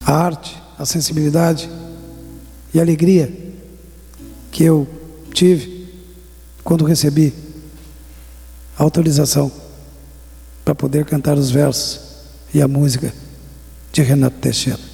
a arte, a sensibilidade e a alegria que eu tive quando recebi a autorização para poder cantar os versos e a música de Renato Teixeira.